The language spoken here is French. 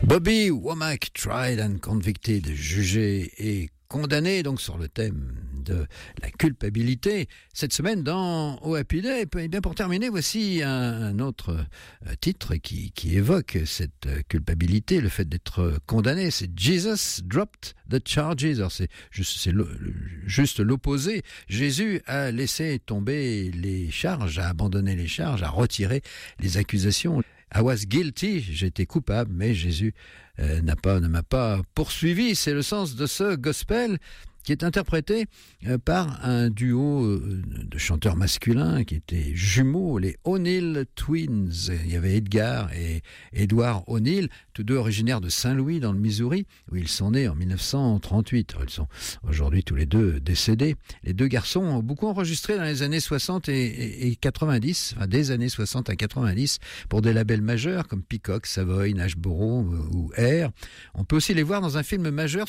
Bobby Womack, tried and convicted, jugé et condamné donc sur le thème de la culpabilité. Cette semaine dans Oh Happy Day, et bien pour terminer, voici un autre titre qui évoque cette culpabilité, le fait d'être condamné. C'est Jesus dropped the charges. Alors c'est juste l'opposé. Jésus a laissé tomber les charges, a abandonné les charges, a retiré les accusations. I was guilty, j'étais coupable, mais Jésus ne m'a pas poursuivi. C'est le sens de ce gospel qui est interprété par un duo de chanteurs masculins qui étaient jumeaux, les O'Neill Twins. Il y avait Edgar et Edward O'Neill, tous deux originaires de Saint-Louis dans le Missouri, où ils sont nés en 1938. Ils sont aujourd'hui tous les deux décédés. Les deux garçons ont beaucoup enregistré dans les années 60 et 90, enfin des années 60 à 90, pour des labels majeurs comme Peacock, Savoy, Nashboro ou Air. On peut aussi les voir dans un film majeur